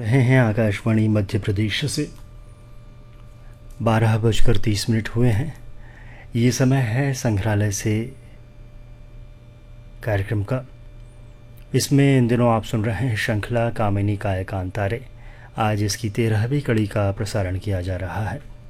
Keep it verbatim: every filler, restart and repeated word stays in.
रहे हैं आकाशवाणी मध्य प्रदेश से। बारह बजकर तीस मिनट हुए हैं। ये समय है संग्रहालय से कार्यक्रम का। इसमें इन दिनों आप सुन रहे हैं श्रृंखला कामिनी कायकांतारे। आज इसकी तेरहवीं कड़ी का प्रसारण किया जा रहा है।